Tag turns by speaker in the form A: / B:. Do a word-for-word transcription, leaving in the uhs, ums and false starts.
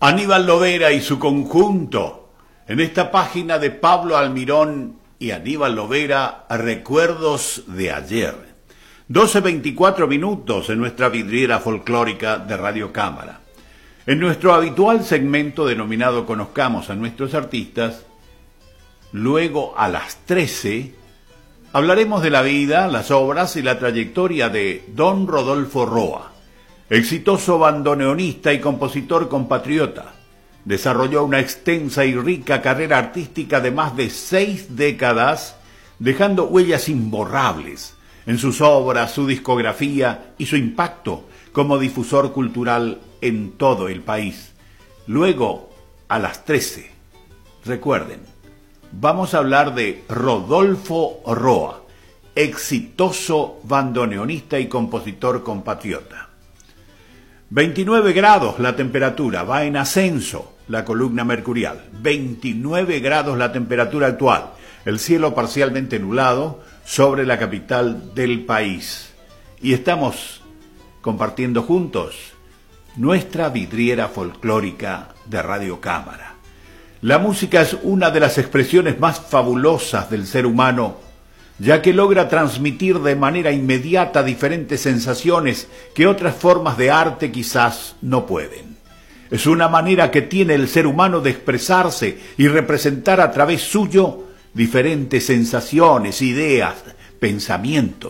A: Aníbal Lovera y su conjunto. En esta página de Pablo Almirón y Aníbal Lovera, recuerdos de ayer. doce veinticuatro minutos en nuestra vidriera folclórica de Radio Cámara. En nuestro habitual segmento denominado Conozcamos a nuestros artistas, luego a las trece hablaremos de la vida, las obras y la trayectoria de don Rodolfo Roa, exitoso bandoneonista y compositor compatriota. Desarrolló una extensa y rica carrera artística de más de seis décadas, dejando huellas imborrables en sus obras, su discografía y su impacto como difusor cultural en todo el país. Luego, a las trece, recuerden, vamos a hablar de Rodolfo Roa, exitoso bandoneonista y compositor compatriota. veintinueve grados la temperatura, va en ascenso la columna mercurial. veintinueve grados la temperatura actual, el cielo parcialmente nublado sobre la capital del país. Y estamos compartiendo juntos nuestra vidriera folclórica de Radio Cámara. La música es una de las expresiones más fabulosas del ser humano, ya que logra transmitir de manera inmediata diferentes sensaciones que otras formas de arte quizás no pueden. Es una manera que tiene el ser humano de expresarse y representar a través suyo diferentes sensaciones, ideas, pensamientos.